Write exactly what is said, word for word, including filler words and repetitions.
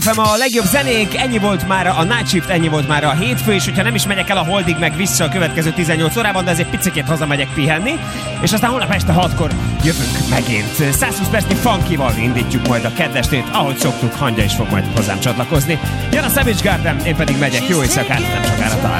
A legjobb zenék, ennyi volt már a Night Shift, ennyi volt már a hétfő, és hogyha nem is megyek el a Holdig meg vissza a következő tizennyolc órában, de azért picikét hazamegyek pihenni, és aztán holnap este hatkor jövünk megint. száz húsz percnyi funkival indítjuk majd a kedvestét, ahogy szoktuk, Hangya is fog majd hozzám csatlakozni. Jön a Savage Garden, én pedig megyek, jó éjszakát, nem sokára találkozunk.